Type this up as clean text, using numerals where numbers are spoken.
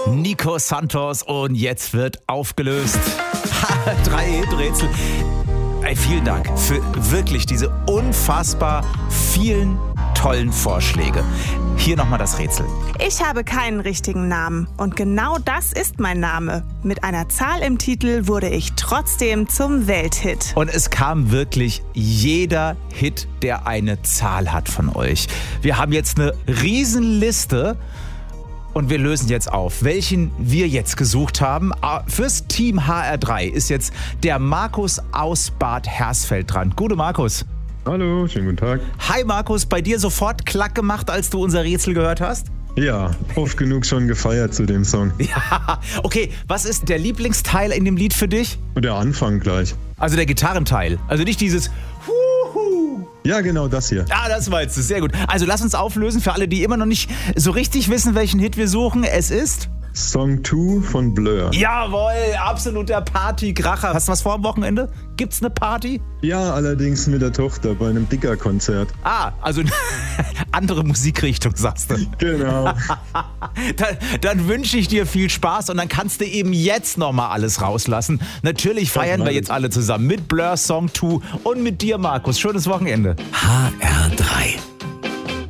Nico Santos und jetzt wird aufgelöst. 3 Hit-Rätsel. Ey, vielen Dank für wirklich diese unfassbar vielen tollen Vorschläge. Hier nochmal das Rätsel. Ich habe keinen richtigen Namen und genau das ist mein Name. Mit einer Zahl im Titel wurde ich trotzdem zum Welthit. Und es kam wirklich jeder Hit, der eine Zahl hat von euch. Wir haben jetzt eine Riesenliste. Und wir lösen jetzt auf, welchen wir jetzt gesucht haben. Fürs Team HR3 ist jetzt der Markus aus Bad Hersfeld dran. Gute Markus. Hallo, schönen guten Tag. Hi Markus, bei dir sofort Klack gemacht, als du unser Rätsel gehört hast? Ja, oft genug schon gefeiert zu dem Song. Ja, okay. Was ist der Lieblingsteil in dem Lied für dich? Und der Anfang gleich. Also der Gitarrenteil. Also nicht dieses Huhu. Ja, genau das hier. Ah, das meinst du. Sehr gut. Also lass uns auflösen für alle, die immer noch nicht so richtig wissen, welchen Hit wir suchen. Es ist Song 2 von Blur. Jawohl, absoluter Partykracher. Hast du was vor am Wochenende? Gibt's eine Party? Ja, allerdings mit der Tochter bei einem Dicker-Konzert. Ah, also andere Musikrichtung, sagst du. Genau. Dann wünsche ich dir viel Spaß und dann kannst du eben jetzt nochmal alles rauslassen. Natürlich feiern wir jetzt alle zusammen mit Blur Song 2 und mit dir, Markus. Schönes Wochenende. HR3